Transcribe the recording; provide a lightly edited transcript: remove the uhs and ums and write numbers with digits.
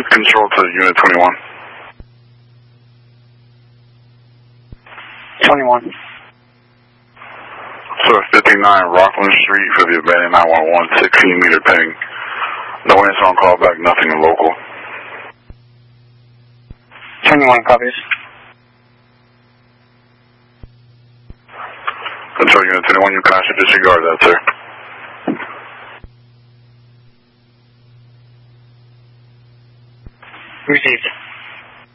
Control to Unit 21. 21. Sir, 59 Rockland Street for the abandoned 911, 16-meter ping. No answer on call back, nothing in local. 21 copies. Control Unit 21, you can actually disregard that, sir. Received.